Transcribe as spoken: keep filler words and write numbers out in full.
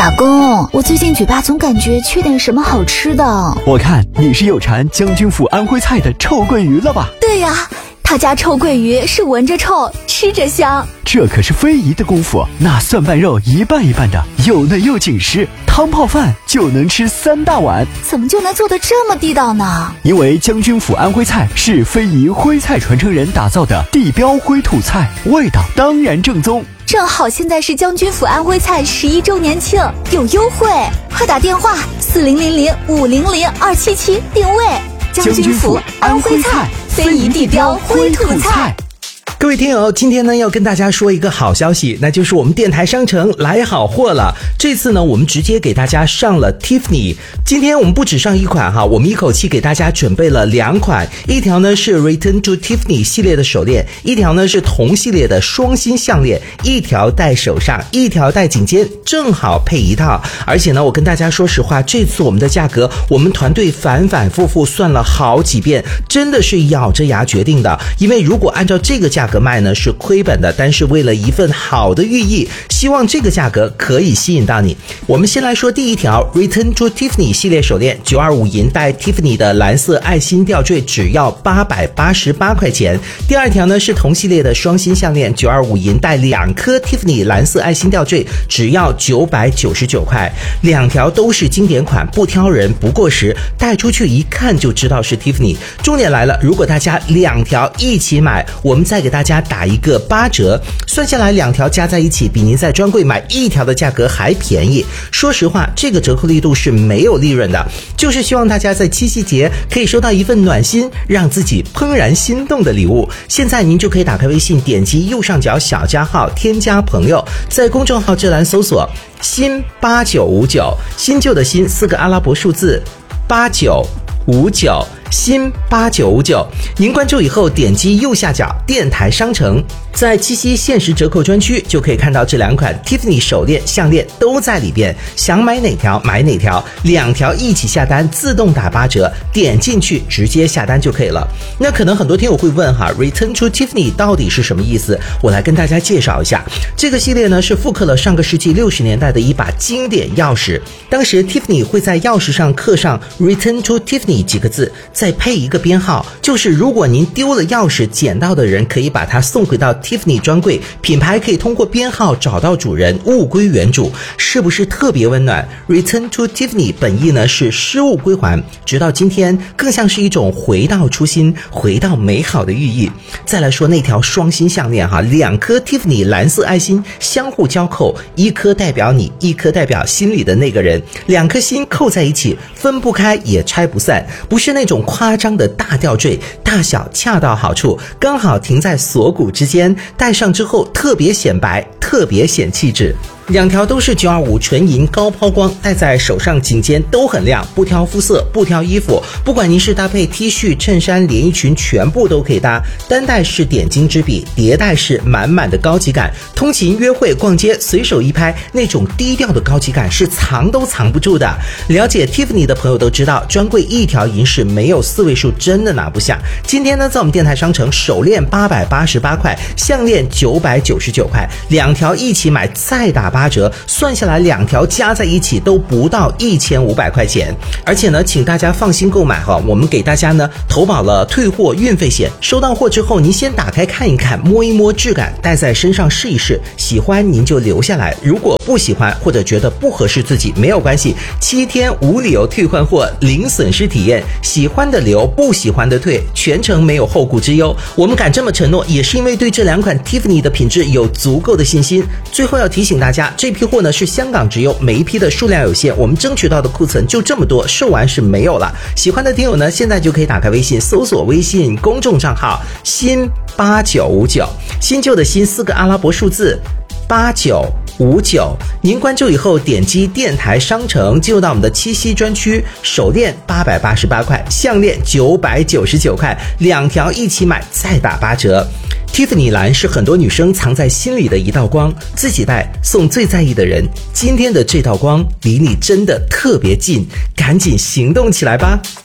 老公，我最近嘴巴总感觉缺点什么好吃的。 我看你是有馋将军府安徽菜的臭鳜鱼了吧？ 对呀，他家臭鳜鱼是闻着臭，吃着香。 这可是非遗的功夫，那蒜瓣肉一半一半的，又嫩又紧实，汤泡饭就能吃三大碗。 怎么就能做得这么地道呢？ 因为将军府安徽菜是非遗徽菜传承人打造的地标徽土菜，味道当然正宗。 正好现在是将军府安徽菜十一周年庆，有优惠，快打电话四零零零五零零二七七定位。将军府安徽菜，非遗地标徽土菜。 各位听友，今天呢要跟大家说一个好消息，那就是我们电台商城来好货了。这次呢我们直接给大家上了 Tiffany， 今天我们不只上一款哈，我们一口气给大家准备了两款，一条呢是 Return to Tiffany 系列的手链，一条呢是同系列的双芯项链，一条戴手上，一条戴颈间，正好配一套。而且呢我跟大家说实话，这次我们的价格我们团队反反复复算了好几遍，真的是咬着牙决定的，因为如果按照这个价格卖呢是亏本的，但是为了一份好的寓意，希望这个价格可以吸引到你。我们先来说第一条 Return to Tiffany 系列手链，九二五银带 Tiffany 的蓝色爱心吊坠，只要八百八十八块钱。第二条呢是同系列的双芯项链，九二五银带两颗 Tiffany 蓝色爱心吊坠，只要九百九十九块。两条都是经典款，不挑人不过时，带出去一看就知道是 Tiffany。重点来了，如果大家两条一起买，我们再给大家大家打一个八折，算下来两条加在一起比您在专柜买一条的价格还便宜。说实话，这个折扣力度是没有利润的，就是希望大家在七夕节可以收到一份暖心，让自己怦然心动的礼物。现在您就可以打开微信，点击右上角小加号，添加朋友，在公众号这栏搜索新八九五九，新旧的新四个阿拉伯数字八九五九，新八九五九，您关注以后点击右下角电台商城，在七夕限时折扣专区就可以看到这两款 Tiffany 手链项链都在里边，想买哪条买哪条，两条一起下单自动打八折，点进去直接下单就可以了。那可能很多听友会问哈 Return to Tiffany 到底是什么意思，我来跟大家介绍一下。这个系列呢是复刻了上个世纪六十年代的一把经典钥匙，当时 Tiffany 会在钥匙上刻上 Return to Tiffany 几个字，再配一个编号，就是如果您丢了钥匙，捡到的人可以把它送回到 Tiffany 专柜，品牌可以通过编号找到主人，物归原主，是不是特别温暖？ Return to Tiffany 本意呢是失物归还，直到今天更像是一种回到初心，回到美好的寓意。再来说那条双芯项链哈，两颗 Tiffany 蓝色爱心相互交扣，一颗代表你，一颗代表心里的那个人，两颗心扣在一起，分不开也拆不散，不是那种夸张的大吊坠，大小恰到好处，刚好停在锁骨之间，戴上之后特别显白，特别显气质。两条都是九二五纯银高抛光，戴在手上颈间都很亮，不挑肤色不挑衣服，不管您是搭配 T 恤衬衫连衣裙全部都可以搭，单戴是点睛之笔，叠戴是满满的高级感，通勤约会逛街随手一拍，那种低调的高级感是藏都藏不住的。了解 Tiffany 的朋友都知道，专柜一条银饰没有四位数真的拿不下。今天呢在我们电台商城，手链八百八十八块，项链九百九十九块，两条一起买再打八折，算下来两条加在一起都不到一千五百块钱。而且呢请大家放心购买哈，我们给大家呢投保了退货运费险，收到货之后您先打开看一看，摸一摸质感，戴在身上试一试，喜欢您就留下来，如果不喜欢或者觉得不合适自己没有关系，七天无理由退换货，零损失体验，喜欢的留，不喜欢的退，全程没有后顾之忧。我们敢这么承诺，也是因为对这两款 Tiffany 的品质有足够的信心。最后要提醒大家，这批货呢是香港直邮，每一批的数量有限，我们争取到的库存就这么多，售完是没有了。喜欢的听友呢，现在就可以打开微信，搜索微信公众账号新八九五九，新旧的新四个阿拉伯数字八九五九，您关注以后点击电台商城，进入到我们的七夕专区，手链八百八十八块，项链九百九十九块，两条一起买再打八折。Tiffany 蓝是很多女生藏在心里的一道光，自己戴送最在意的人，今天的这道光离你真的特别近，赶紧行动起来吧。